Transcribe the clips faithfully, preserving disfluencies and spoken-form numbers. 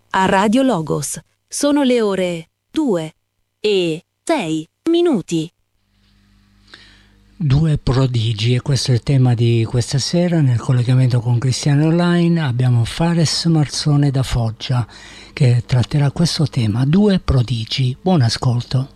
a Radio Logos. Sono le ore due e sei minuti. Due prodigi, e questo è il tema di questa sera. Nel collegamento con Cristiano Online abbiamo Fares Marzone da Foggia che tratterà questo tema, due prodigi. Buon ascolto.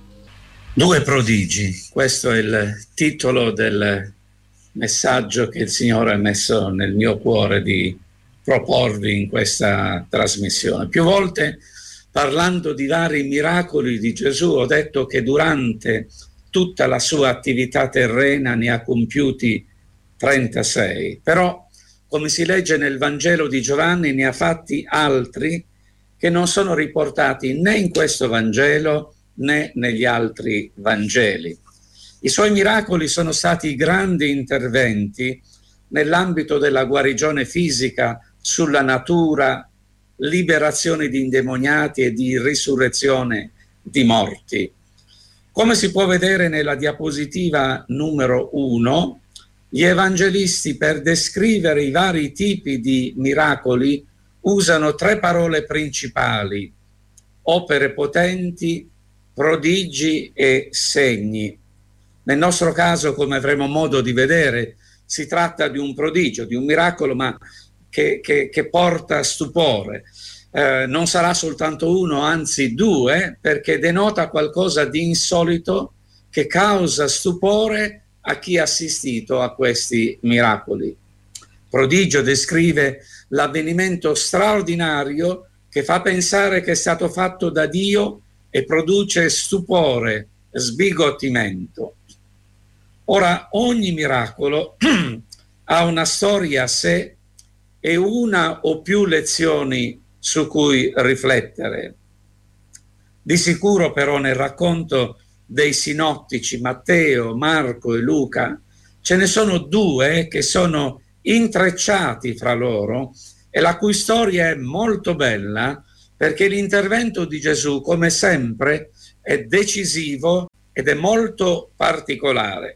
Due prodigi, questo è il titolo del messaggio che il Signore ha messo nel mio cuore di proporvi in questa trasmissione. Più volte, parlando di vari miracoli di Gesù, ho detto che durante tutta la sua attività terrena ne ha compiuti trentasei, però, come si legge nel Vangelo di Giovanni, ne ha fatti altri che non sono riportati né in questo Vangelo né negli altri Vangeli. I suoi miracoli sono stati grandi interventi nell'ambito della guarigione fisica, sulla natura, liberazione di indemoniati e di risurrezione di morti. Come si può vedere nella diapositiva numero uno, gli evangelisti, per descrivere i vari tipi di miracoli, usano tre parole principali: opere potenti, prodigi e segni. Nel nostro caso, come avremo modo di vedere, si tratta di un prodigio, di un miracolo, ma che, che, che porta stupore. Eh, non sarà soltanto uno, anzi due, perché denota qualcosa di insolito che causa stupore a chi ha assistito a questi miracoli. Prodigio descrive l'avvenimento straordinario che fa pensare che è stato fatto da Dio e produce stupore, sbigottimento. Ora, ogni miracolo ha una storia a sé e una o più lezioni su cui riflettere. Di sicuro però nel racconto dei sinottici Matteo, Marco e Luca ce ne sono due che sono intrecciati fra loro e la cui storia è molto bella, perché l'intervento di Gesù, come sempre, è decisivo ed è molto particolare.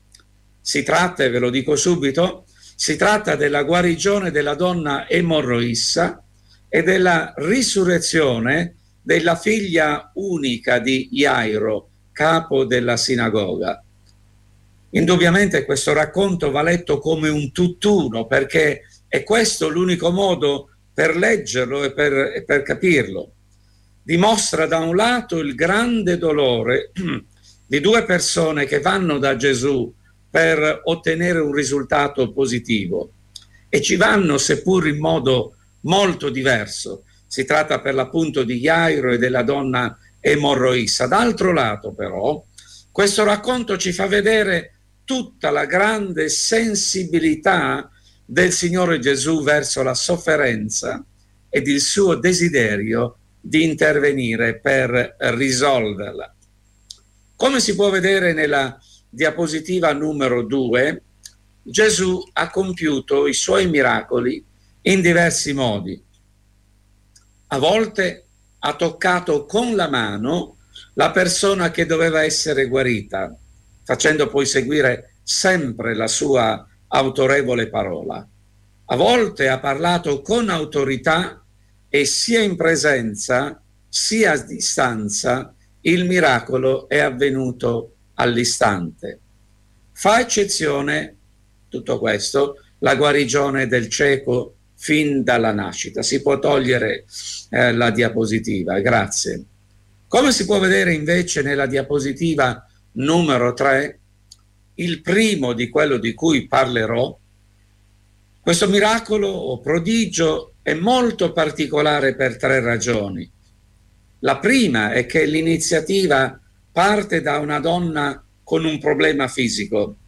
Si tratta, e ve lo dico subito, si tratta della guarigione della donna emorroissa e della risurrezione della figlia unica di Jairo, capo della sinagoga. Indubbiamente questo racconto va letto come un tutt'uno, perché è questo l'unico modo per leggerlo e per, e per capirlo. Dimostra da un lato il grande dolore di due persone che vanno da Gesù per ottenere un risultato positivo e ci vanno seppur in modo molto diverso. Si tratta per l'appunto di Jairo e della donna emorroissa. D'altro lato però questo racconto ci fa vedere tutta la grande sensibilità del Signore Gesù verso la sofferenza ed il suo desiderio di intervenire per risolverla. Come si può vedere nella diapositiva numero due, Gesù ha compiuto i suoi miracoli in diversi modi. A volte ha toccato con la mano la persona che doveva essere guarita, facendo poi seguire sempre la sua autorevole parola. A volte ha parlato con autorità e sia in presenza sia a distanza il miracolo è avvenuto all'istante. Fa eccezione, tutto questo, la guarigione del cieco fin dalla nascita. Si può togliere eh, la diapositiva, grazie. Come si può vedere invece nella diapositiva numero tre, il primo di quello di cui parlerò, questo miracolo o prodigio è molto particolare per tre ragioni. La prima è che l'iniziativa parte da una donna con un problema fisico.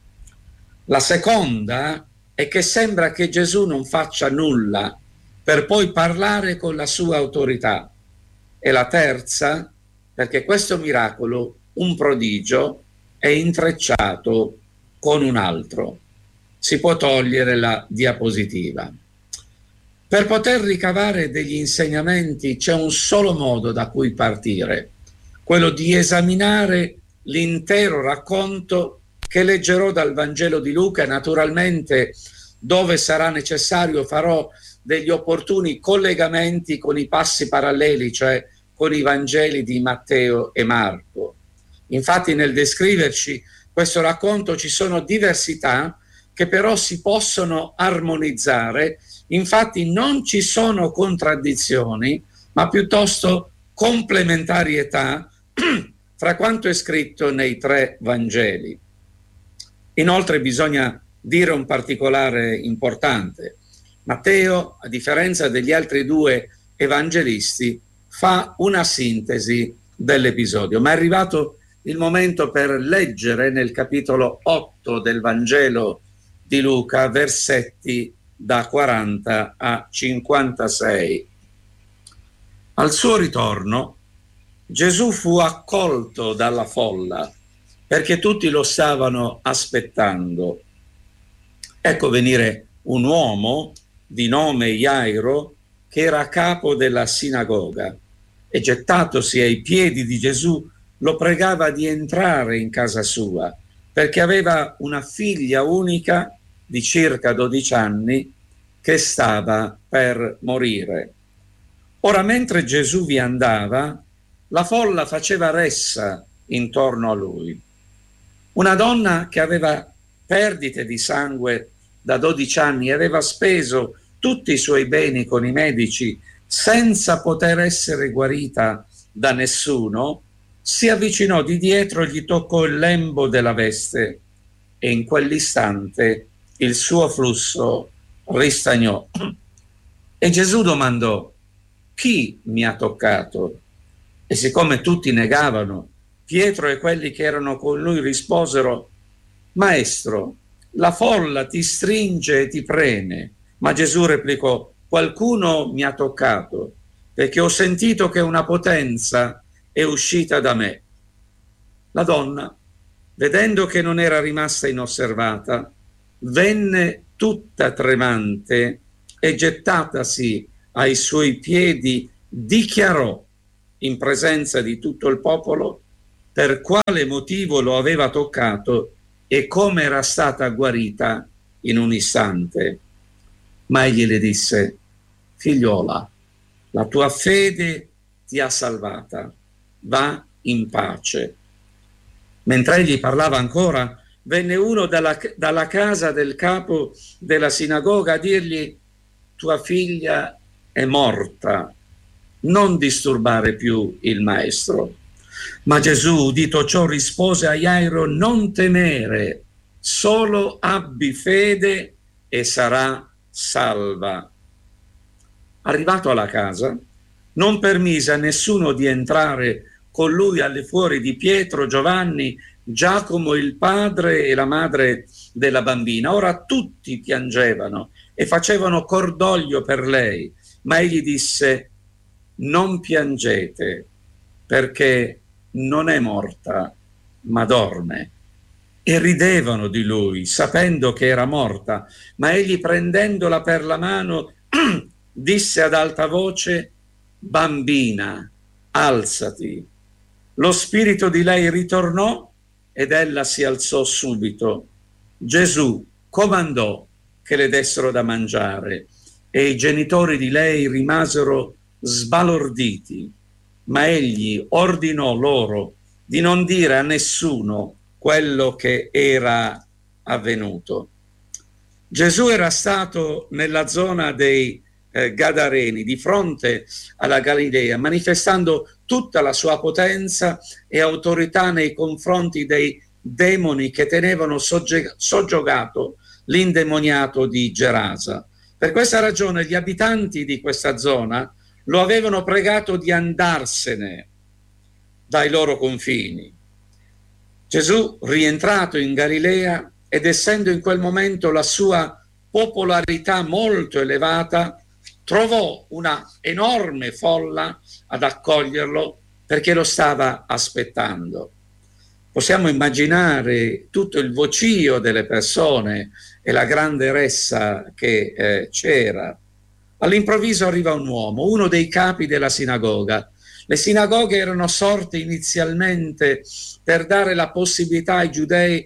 La seconda è che sembra che Gesù non faccia nulla per poi parlare con la sua autorità. E la terza, perché questo miracolo, un prodigio, è intrecciato con un altro. Si può togliere la diapositiva. Per poter ricavare degli insegnamenti c'è un solo modo da cui partire, quello di esaminare l'intero racconto che leggerò dal Vangelo di Luca. Naturalmente dove sarà necessario farò degli opportuni collegamenti con i passi paralleli, cioè con i Vangeli di Matteo e Marco. Infatti nel descriverci questo racconto ci sono diversità che però si possono armonizzare, infatti non ci sono contraddizioni, ma piuttosto complementarietà fra quanto è scritto nei tre Vangeli. Inoltre bisogna dire un particolare importante. Matteo, a differenza degli altri due evangelisti, fa una sintesi dell'episodio, ma è arrivato il momento per leggere nel capitolo otto del Vangelo di Luca versetti da quaranta a cinquantasei. Al suo ritorno Gesù fu accolto dalla folla perché tutti lo stavano aspettando. Ecco venire un uomo di nome Jairo che era capo della sinagoga e gettatosi ai piedi di Gesù lo pregava di entrare in casa sua perché aveva una figlia unica di circa dodici anni che stava per morire. Ora, mentre Gesù vi andava, la folla faceva ressa intorno a lui. Una donna che aveva perdite di sangue da dodici anni e aveva speso tutti i suoi beni con i medici senza poter essere guarita da nessuno, si avvicinò di dietro e gli toccò il lembo della veste e in quell'istante il suo flusso ristagnò. E Gesù domandò: chi mi ha toccato? E siccome tutti negavano, Pietro e quelli che erano con lui risposero: Maestro, la folla ti stringe e ti preme. Ma Gesù replicò: qualcuno mi ha toccato, perché ho sentito che una potenza è uscita da me. La donna, vedendo che non era rimasta inosservata, venne tutta tremante e gettatasi ai suoi piedi dichiarò in presenza di tutto il popolo per quale motivo lo aveva toccato e come era stata guarita in un istante. Ma egli le disse: figliola, la tua fede ti ha salvata, va in pace. Mentre egli parlava ancora, venne uno dalla, dalla casa del capo della sinagoga a dirgli: tua figlia è morta, non disturbare più il maestro. Ma Gesù, udito ciò, rispose a Jairo: non temere, solo abbi fede e sarà salva. Arrivato alla casa, non permise a nessuno di entrare con lui al fuori di Pietro, Giovanni, Giacomo il padre e la madre della bambina. Ora tutti piangevano e facevano cordoglio per lei, ma egli disse: non piangete, perché non è morta, ma dorme. E ridevano di lui, sapendo che era morta, ma egli, prendendola per la mano, disse ad alta voce: bambina, alzati. Lo spirito di lei ritornò ed ella si alzò subito. Gesù comandò che le dessero da mangiare e i genitori di lei rimasero sbalorditi, ma egli ordinò loro di non dire a nessuno quello che era avvenuto. Gesù era stato nella zona dei eh, Gadareni, di fronte alla Galilea, manifestando tutta la sua potenza e autorità nei confronti dei demoni che tenevano sogge- soggiogato l'indemoniato di Gerasa. Per questa ragione gli abitanti di questa zona lo avevano pregato di andarsene dai loro confini. Gesù, rientrato in Galilea ed essendo in quel momento la sua popolarità molto elevata, trovò una enorme folla ad accoglierlo perché lo stava aspettando. Possiamo immaginare tutto il vocio delle persone e la grande ressa che eh, c'era. All'improvviso arriva un uomo, uno dei capi della sinagoga. Le sinagoghe erano sorte inizialmente per dare la possibilità ai giudei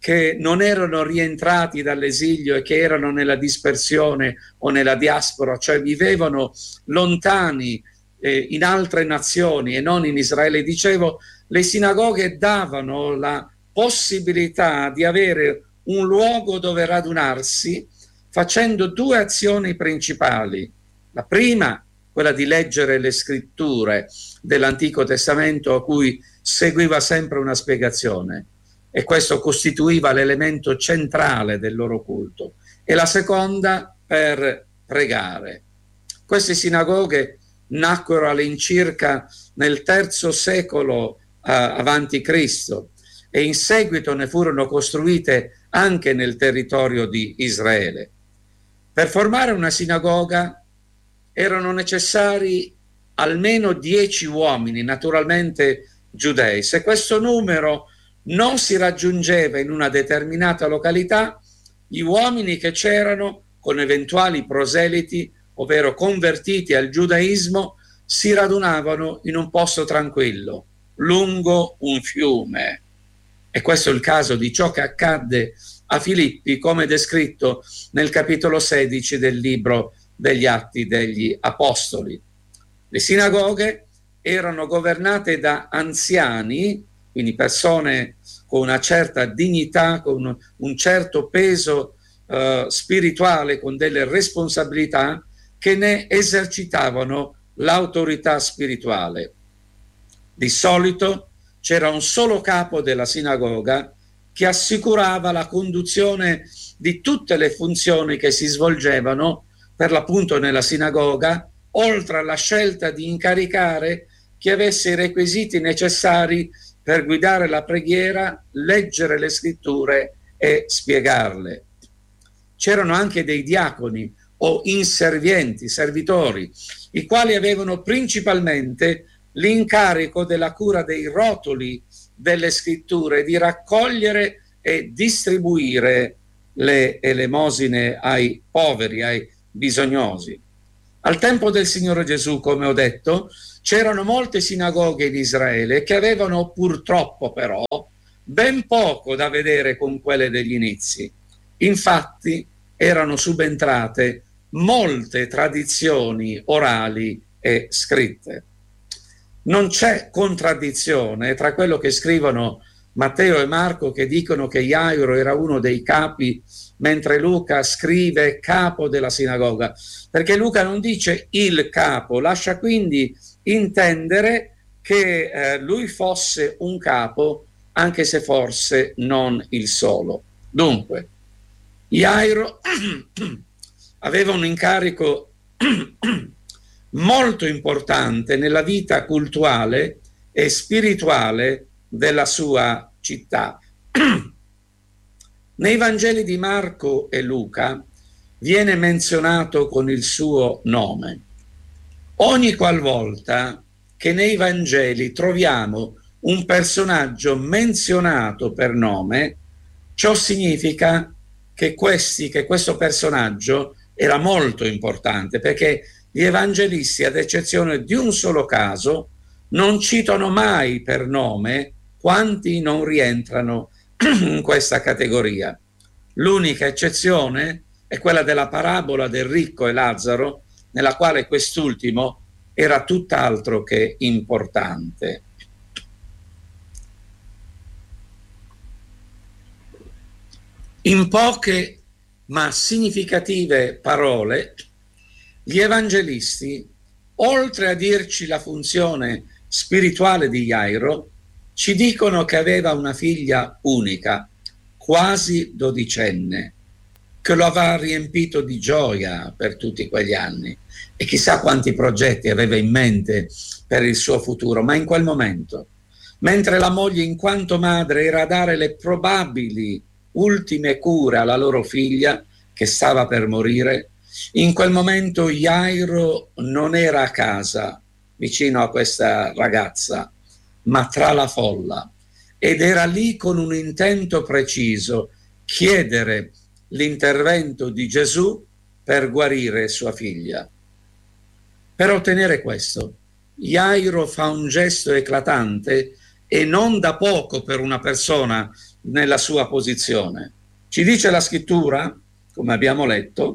che non erano rientrati dall'esilio e che erano nella dispersione o nella diaspora, cioè vivevano lontani eh, in altre nazioni e non in Israele. Dicevo, le sinagoghe davano la possibilità di avere un luogo dove radunarsi facendo due azioni principali. La prima, quella di leggere le scritture dell'Antico Testamento, a cui seguiva sempre una spiegazione, e questo costituiva l'elemento centrale del loro culto. E la seconda, per pregare. Queste sinagoghe nacquero all'incirca nel terzo secolo eh, avanti Cristo, e in seguito ne furono costruite anche nel territorio di Israele. Per formare una sinagoga erano necessari almeno dieci uomini, naturalmente giudei. Se questo numero non si raggiungeva in una determinata località, gli uomini che c'erano, con eventuali proseliti, ovvero convertiti al giudaismo, si radunavano in un posto tranquillo, lungo un fiume. E questo è il caso di ciò che accadde a Filippi, come descritto nel capitolo sedici del libro degli Atti degli Apostoli. Le sinagoghe erano governate da anziani, quindi persone con una certa dignità, con un certo peso eh, spirituale, con delle responsabilità, che ne esercitavano l'autorità spirituale. Di solito c'era un solo capo della sinagoga che assicurava la conduzione di tutte le funzioni che si svolgevano per l'appunto nella sinagoga, oltre alla scelta di incaricare chi avesse i requisiti necessari per guidare la preghiera, leggere le scritture e spiegarle. C'erano anche dei diaconi o inservienti, servitori, i quali avevano principalmente l'incarico della cura dei rotoli delle scritture, di raccogliere e distribuire le elemosine ai poveri, ai bisognosi. Al tempo del Signore Gesù, come ho detto, c'erano molte sinagoghe in Israele che avevano purtroppo però ben poco da vedere con quelle degli inizi. Infatti erano subentrate molte tradizioni orali e scritte. Non c'è contraddizione tra quello che scrivono Matteo e Marco, che dicono che Jairo era uno dei capi, mentre Luca scrive capo della sinagoga, perché Luca non dice il capo, lascia quindi intendere che eh, lui fosse un capo, anche se forse non il solo. Dunque, Jairo aveva un incarico molto importante nella vita cultuale e spirituale della sua città. Nei Vangeli di Marco e Luca viene menzionato con il suo nome. Ogni qualvolta che nei Vangeli troviamo un personaggio menzionato per nome, ciò significa che, questi, che questo personaggio era molto importante, perché gli evangelisti, ad eccezione di un solo caso, non citano mai per nome quanti non rientrano in questa categoria. L'unica eccezione è quella della parabola del ricco e Lazzaro, nella quale quest'ultimo era tutt'altro che importante. In poche ma significative parole, gli evangelisti, oltre a dirci la funzione spirituale di Jairo, ci dicono che aveva una figlia unica, quasi dodicenne, che lo aveva riempito di gioia per tutti quegli anni, e chissà quanti progetti aveva in mente per il suo futuro. Ma in quel momento, mentre la moglie in quanto madre era a dare le probabili ultime cure alla loro figlia che stava per morire, in quel momento Jairo non era a casa vicino a questa ragazza, ma tra la folla, ed era lì con un intento preciso: chiedere l'intervento di Gesù per guarire sua figlia. Per ottenere questo, Jairo fa un gesto eclatante e non da poco per una persona nella sua posizione. Ci dice la scrittura, come abbiamo letto,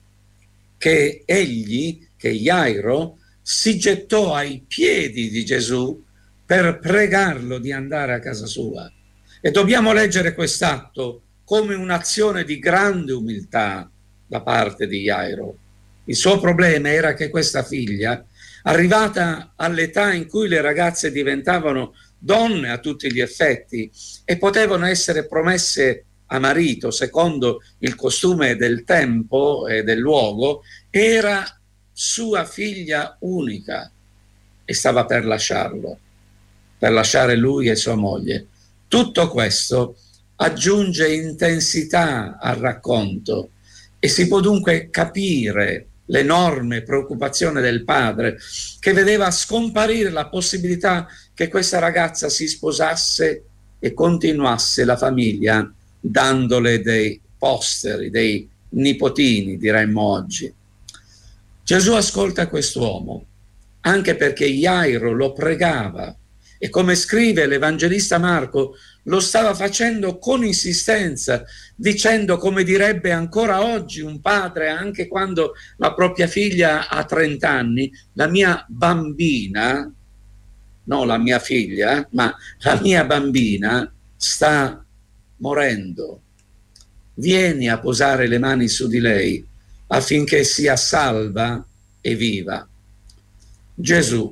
che egli, che Jairo, si gettò ai piedi di Gesù per pregarlo di andare a casa sua. E dobbiamo leggere quest'atto come un'azione di grande umiltà da parte di Jairo. Il suo problema era che questa figlia, arrivata all'età in cui le ragazze diventavano donne a tutti gli effetti e potevano essere promesse a marito secondo il costume del tempo e del luogo, era sua figlia unica e stava per lasciarlo, per lasciare lui e sua moglie. Tutto questo aggiunge intensità al racconto e si può dunque capire l'enorme preoccupazione del padre, che vedeva scomparire la possibilità che questa ragazza si sposasse e continuasse la famiglia dandole dei posteri, dei nipotini, diremmo oggi. Gesù ascolta quest'uomo, anche perché Jairo lo pregava e, come scrive l'Evangelista Marco, lo stava facendo con insistenza, dicendo, come direbbe ancora oggi un padre, anche quando la propria figlia ha trenta anni, la mia bambina, non la mia figlia, ma la mia bambina sta morendo. Vieni a posare le mani su di lei affinché sia salva e viva. Gesù,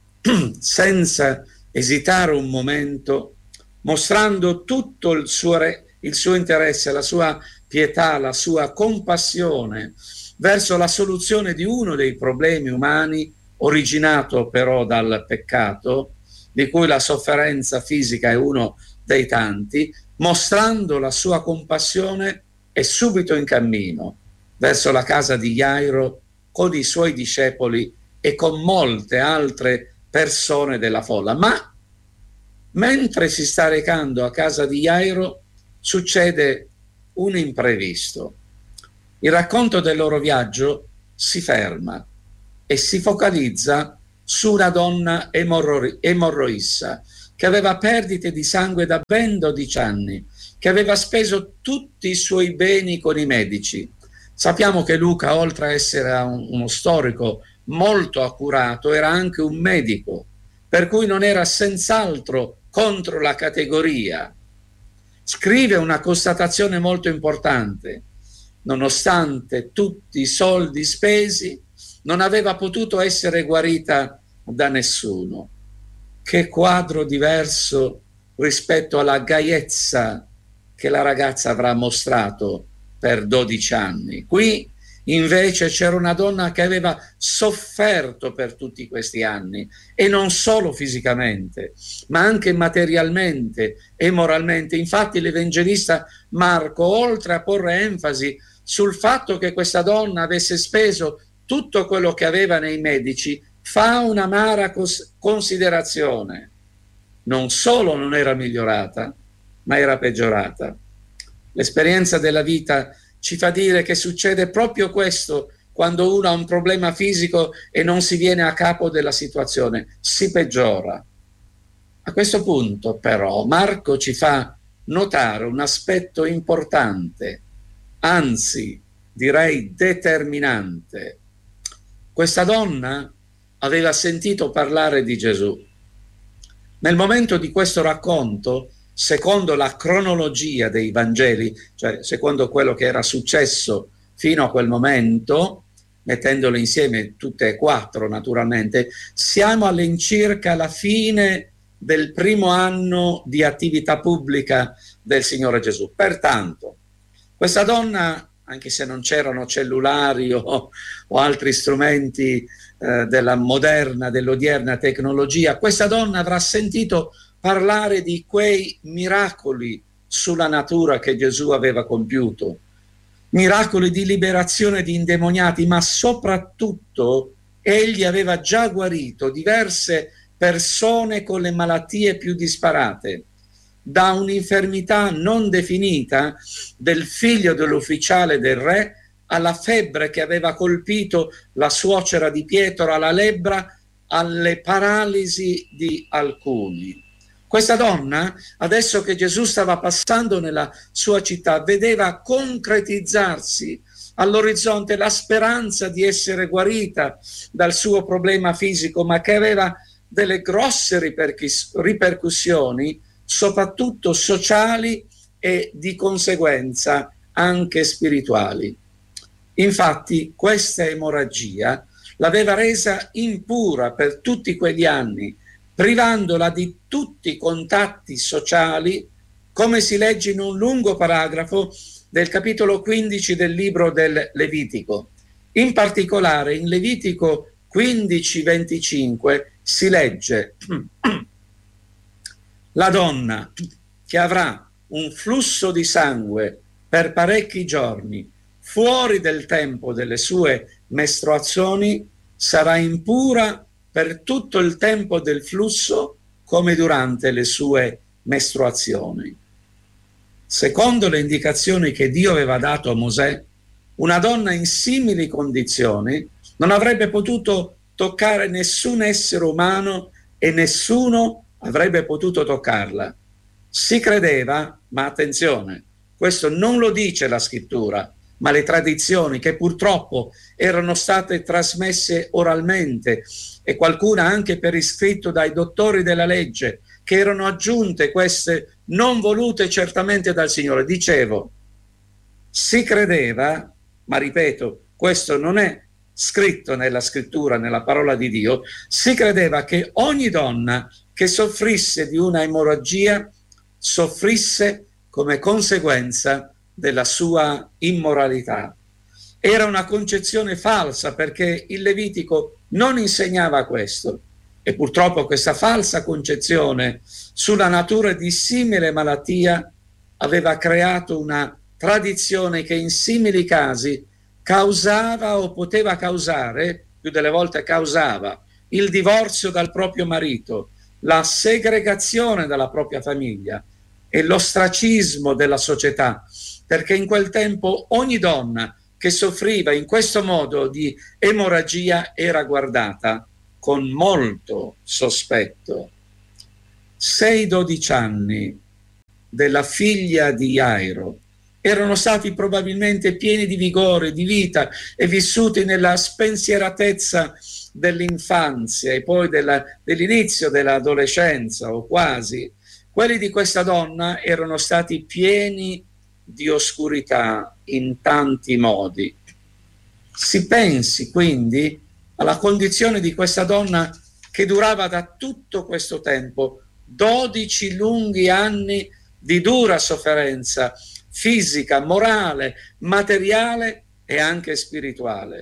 senza esitare un momento, mostrando tutto il suo, re, il suo interesse, la sua pietà, la sua compassione verso la soluzione di uno dei problemi umani, originato però dal peccato, di cui la sofferenza fisica è uno dei tanti, mostrando la sua compassione, è subito in cammino verso la casa di Jairo con i suoi discepoli e con molte altre persone della folla. Ma mentre si sta recando a casa di Jairo succede un imprevisto. Il racconto del loro viaggio si ferma e si focalizza su una donna emorro- emorroissa che aveva perdite di sangue da ben dodici anni, che aveva speso tutti i suoi beni con i medici. Sappiamo che Luca, oltre a essere un, uno storico molto accurato, era anche un medico, per cui non era senz'altro contro la categoria. Scrive una constatazione molto importante: nonostante tutti i soldi spesi, non aveva potuto essere guarita da nessuno. Che quadro diverso rispetto alla gaiezza che la ragazza avrà mostrato per dodici anni. Qui invece c'era una donna che aveva sofferto per tutti questi anni, e non solo fisicamente, ma anche materialmente e moralmente. Infatti l'Evangelista Marco, oltre a porre enfasi sul fatto che questa donna avesse speso tutto quello che aveva nei medici, fa un'amara cos- considerazione. Non solo non era migliorata, ma era peggiorata. L'esperienza della vita ci fa dire che succede proprio questo quando uno ha un problema fisico e non si viene a capo della situazione, si peggiora. A questo punto, però, Marco ci fa notare un aspetto importante, anzi, direi determinante. Questa donna aveva sentito parlare di Gesù. Nel momento di questo racconto, secondo la cronologia dei Vangeli, cioè secondo quello che era successo fino a quel momento, mettendolo insieme tutte e quattro naturalmente, siamo all'incirca alla fine del primo anno di attività pubblica del Signore Gesù. Pertanto, questa donna, anche se non c'erano cellulari o, o altri strumenti eh, della moderna, dell'odierna tecnologia, questa donna avrà sentito parlare di quei miracoli sulla natura che Gesù aveva compiuto, miracoli di liberazione di indemoniati, ma soprattutto egli aveva già guarito diverse persone con le malattie più disparate, da un'infermità non definita del figlio dell'ufficiale del re alla febbre che aveva colpito la suocera di Pietro, alla lebbra, alle paralisi di alcuni. Questa donna, adesso che Gesù stava passando nella sua città, vedeva concretizzarsi all'orizzonte la speranza di essere guarita dal suo problema fisico, ma che aveva delle grosse ripercussioni, soprattutto sociali e di conseguenza anche spirituali. Infatti questa emorragia l'aveva resa impura per tutti quegli anni, privandola di tutti i contatti sociali, come si legge in un lungo paragrafo del capitolo quindici del libro del Levitico. In particolare in Levitico quindici venticinque si legge: la donna che avrà un flusso di sangue per parecchi giorni fuori del tempo delle sue mestruazioni sarà impura per tutto il tempo del flusso come durante le sue mestruazioni. Secondo le indicazioni che Dio aveva dato a Mosè, una donna in simili condizioni non avrebbe potuto toccare nessun essere umano e nessuno avrebbe potuto toccarla. Si credeva, ma attenzione, questo non lo dice la scrittura, ma le tradizioni che purtroppo erano state trasmesse oralmente e qualcuna anche per iscritto dai dottori della legge, che erano aggiunte queste non volute certamente dal Signore. Dicevo, si credeva, ma ripeto, questo non è scritto nella scrittura, nella parola di Dio, si credeva che ogni donna che soffrisse di una emorragia soffrisse come conseguenza della sua immoralità. Era una concezione falsa, perché il Levitico non insegnava questo, e purtroppo questa falsa concezione sulla natura di simile malattia aveva creato una tradizione che in simili casi causava o poteva causare, più delle volte causava, il divorzio dal proprio marito, la segregazione dalla propria famiglia e l'ostracismo della società, perché in quel tempo ogni donna che soffriva in questo modo di emorragia era guardata con molto sospetto. Sei dodici anni della figlia di Jairo erano stati probabilmente pieni di vigore, di vita e vissuti nella spensieratezza dell'infanzia e poi della, dell'inizio dell'adolescenza o quasi. Quelli di questa donna erano stati pieni di oscurità in tanti modi. Si pensi quindi alla condizione di questa donna che durava da tutto questo tempo, dodici lunghi anni di dura sofferenza fisica, morale, materiale e anche spirituale.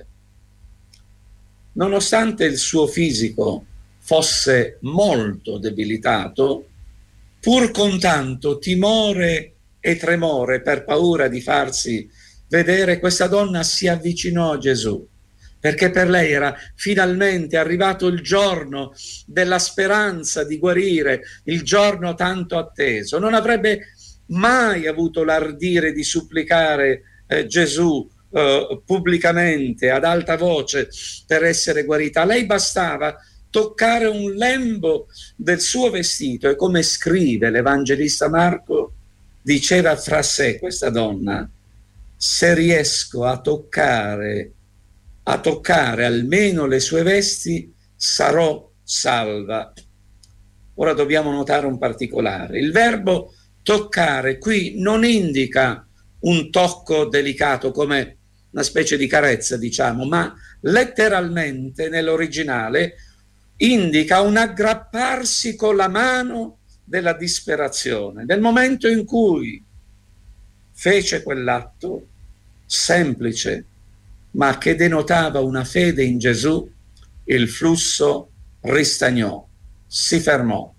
Nonostante il suo fisico fosse molto debilitato, pur con tanto timore e tremore per paura di farsi vedere, questa donna si avvicinò a Gesù, perché per lei era finalmente arrivato il giorno della speranza di guarire, il giorno tanto atteso. Non avrebbe mai avuto l'ardire di supplicare eh, Gesù eh, pubblicamente, ad alta voce, per essere guarita. A lei bastava toccare un lembo del suo vestito, e come scrive l'Evangelista Marco, diceva fra sé questa donna: se riesco a toccare, a toccare almeno le sue vesti, sarò salva. Ora dobbiamo notare un particolare. Il verbo toccare qui non indica un tocco delicato come una specie di carezza, diciamo, ma letteralmente nell'originale indica un aggrapparsi con la mano della disperazione. Nel momento in cui fece quell'atto semplice, ma che denotava una fede in Gesù, il flusso ristagnò, si fermò.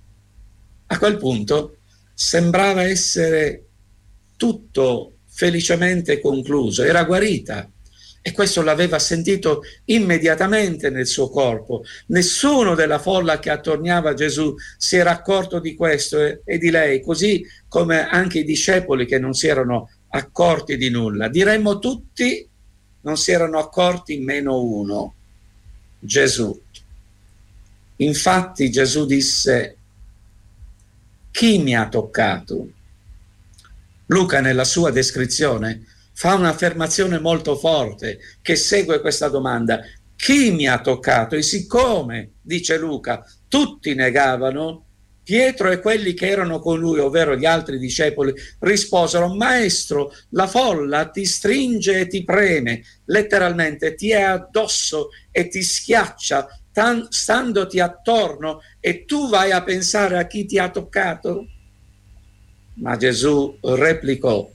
A quel punto sembrava essere tutto felicemente concluso, era guarita, e questo l'aveva sentito immediatamente nel suo corpo. Nessuno della folla che attorniava Gesù si era accorto di questo e, e di lei, così come anche i discepoli che non si erano accorti di nulla. Diremmo tutti non si erano accorti, meno uno, Gesù. Infatti Gesù disse: chi mi ha toccato? Luca nella sua descrizione fa un'affermazione molto forte che segue questa domanda: chi mi ha toccato? E siccome, dice Luca, tutti negavano, Pietro e quelli che erano con lui, ovvero gli altri discepoli, risposero: Maestro, la folla ti stringe e ti preme, letteralmente ti è addosso e ti schiaccia, tan- standoti attorno, e tu vai a pensare a chi ti ha toccato? Ma Gesù replicò: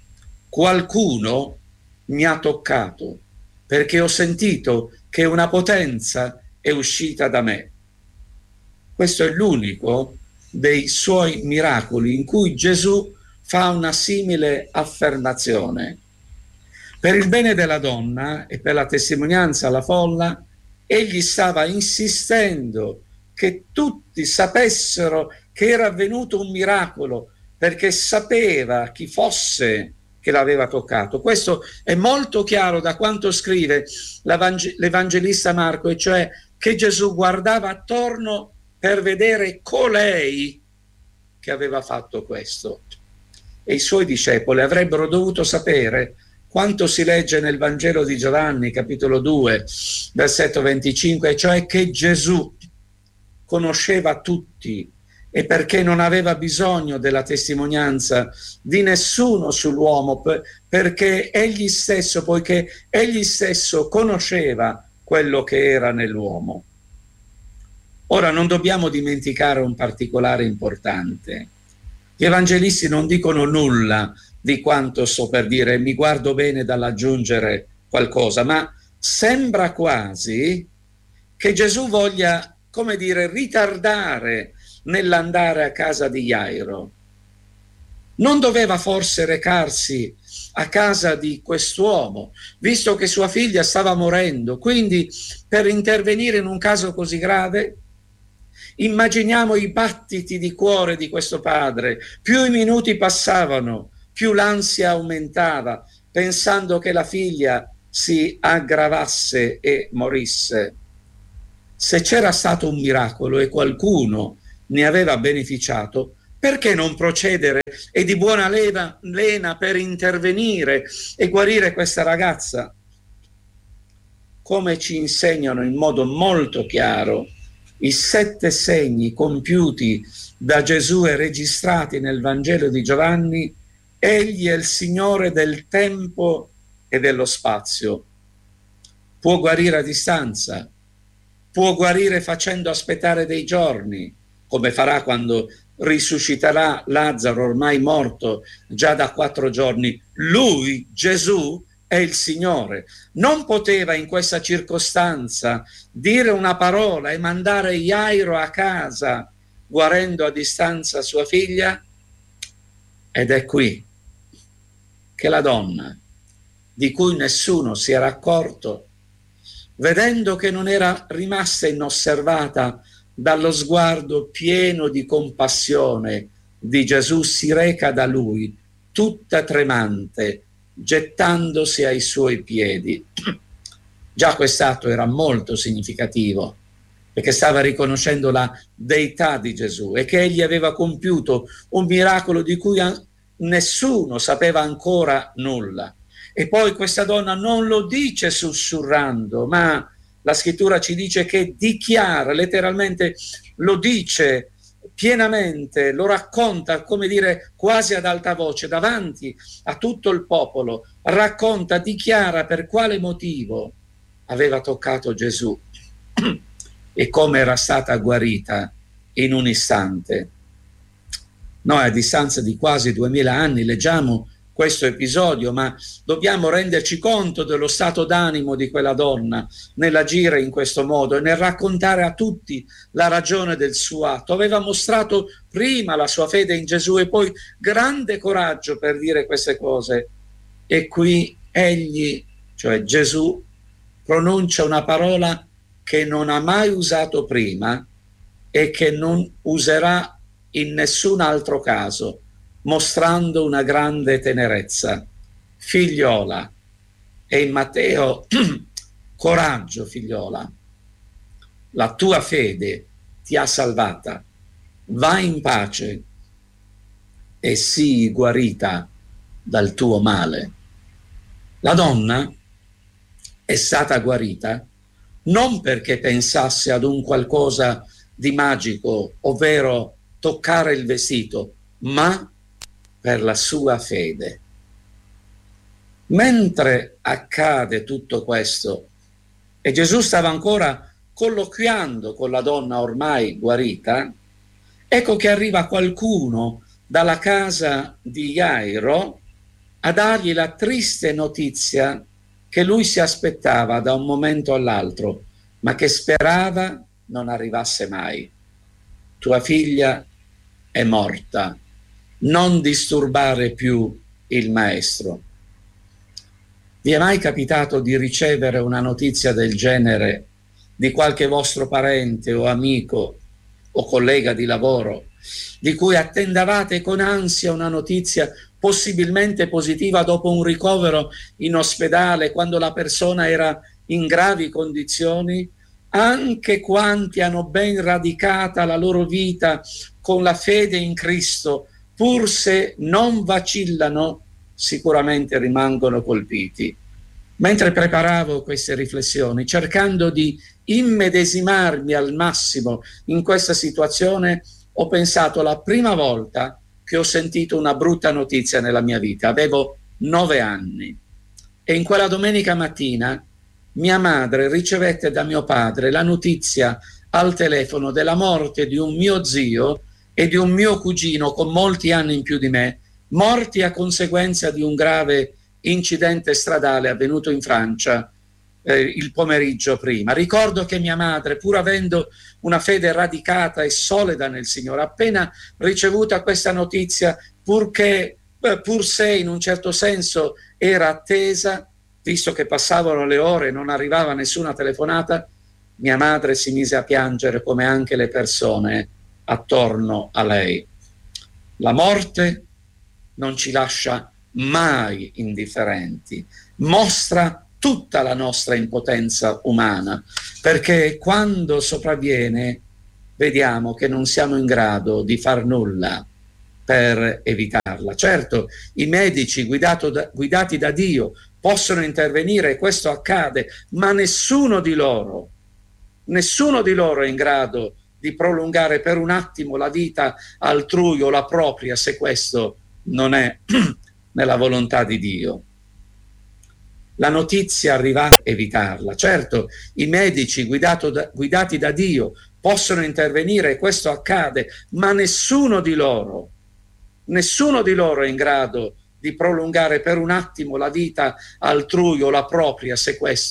qualcuno mi ha toccato, perché ho sentito che una potenza è uscita da me. Questo è l'unico dei suoi miracoli in cui Gesù fa una simile affermazione. Per il bene della donna e per la testimonianza alla folla, egli stava insistendo che tutti sapessero che era avvenuto un miracolo, perché sapeva chi fosse che l'aveva toccato. Questo è molto chiaro da quanto scrive l'Evangelista Marco, e cioè che Gesù guardava attorno per vedere colei che aveva fatto questo. E i suoi discepoli avrebbero dovuto sapere quanto si legge nel Vangelo di Giovanni, capitolo due, versetto venticinque, e cioè che Gesù conosceva tutti, e perché non aveva bisogno della testimonianza di nessuno sull'uomo, perché egli stesso, poiché egli stesso conosceva quello che era nell'uomo. Ora non dobbiamo dimenticare un particolare importante. Gli evangelisti non dicono nulla di quanto sto per dire, mi guardo bene dall'aggiungere qualcosa, ma sembra quasi che Gesù voglia, come dire, ritardare nell'andare a casa di Jairo. Non doveva forse recarsi a casa di quest'uomo, visto che sua figlia stava morendo, quindi per intervenire in un caso così grave? Immaginiamo i battiti di cuore di questo padre. Più i minuti passavano, più l'ansia aumentava, pensando che la figlia si aggravasse e morisse. Se c'era stato un miracolo e qualcuno ne aveva beneficiato, perché non procedere e di buona leva, lena per intervenire e guarire questa ragazza? Come ci insegnano in modo molto chiaro i sette segni compiuti da Gesù e registrati nel Vangelo di Giovanni, egli è il Signore del tempo e dello spazio. Può guarire a distanza, può guarire facendo aspettare dei giorni, come farà quando risusciterà Lazzaro, ormai morto già da quattro giorni. Lui, Gesù, è il Signore. Non poteva in questa circostanza dire una parola e mandare Jairo a casa, guarendo a distanza sua figlia? Ed è qui che la donna, di cui nessuno si era accorto, vedendo che non era rimasta inosservata dallo sguardo pieno di compassione di Gesù, si reca da lui, tutta tremante, gettandosi ai suoi piedi. Già quest'atto era molto significativo, perché stava riconoscendo la deità di Gesù e che egli aveva compiuto un miracolo di cui nessuno sapeva ancora nulla. E poi questa donna non lo dice sussurrando, ma la scrittura ci dice che dichiara, letteralmente lo dice pienamente, lo racconta, come dire, quasi ad alta voce, davanti a tutto il popolo, racconta, dichiara per quale motivo aveva toccato Gesù e come era stata guarita in un istante. Noi a distanza di quasi duemila anni leggiamo questo episodio, ma dobbiamo renderci conto dello stato d'animo di quella donna nell'agire in questo modo e nel raccontare a tutti la ragione del suo atto. Aveva mostrato prima la sua fede in Gesù e poi grande coraggio per dire queste cose. E qui egli, cioè Gesù, pronuncia una parola che non ha mai usato prima e che non userà in nessun altro caso, mostrando una grande tenerezza. Figliola. E in Matteo, coraggio figliola, la tua fede ti ha salvata, vai in pace e sii guarita dal tuo male. La donna è stata guarita non perché pensasse ad un qualcosa di magico, ovvero toccare il vestito, ma per la sua fede. Mentre accade tutto questo e Gesù stava ancora colloquiando con la donna ormai guarita, ecco che arriva qualcuno dalla casa di Jairo a dargli la triste notizia che lui si aspettava da un momento all'altro, ma che sperava non arrivasse mai. Tua figlia è morta, non disturbare più il maestro. Vi è mai capitato di ricevere una notizia del genere di qualche vostro parente o amico o collega di lavoro, di cui attendavate con ansia una notizia possibilmente positiva dopo un ricovero in ospedale, quando la persona era in gravi condizioni? Anche quanti hanno ben radicata la loro vita con la fede in Cristo, pur se non vacillano, sicuramente rimangono colpiti. Mentre preparavo queste riflessioni, cercando di immedesimarmi al massimo in questa situazione, ho pensato alla prima volta che ho sentito una brutta notizia nella mia vita. Avevo nove anni e in quella domenica mattina mia madre ricevette da mio padre la notizia al telefono della morte di un mio zio e di un mio cugino con molti anni in più di me, morti a conseguenza di un grave incidente stradale avvenuto in Francia eh, il pomeriggio prima. Ricordo che mia madre, pur avendo una fede radicata e solida nel Signore, appena ricevuta questa notizia, purché, eh, pur se in un certo senso era attesa, visto che passavano le ore e non arrivava nessuna telefonata, mia madre si mise a piangere come anche le persone attorno a lei. La morte non ci lascia mai indifferenti, mostra tutta la nostra impotenza umana, perché quando sopravviene vediamo che non siamo in grado di far nulla per evitarla. Certo, i medici guidato da, guidati da Dio possono intervenire e questo accade, ma nessuno di loro, nessuno di loro è in grado di prolungare per un attimo la vita altrui o la propria, se questo non è nella volontà di Dio. La notizia arriva a evitarla. Certo, i medici guidato da, guidati da Dio possono intervenire e questo accade, ma nessuno di loro, nessuno di loro è in grado di prolungare per un attimo la vita altrui o la propria, se questo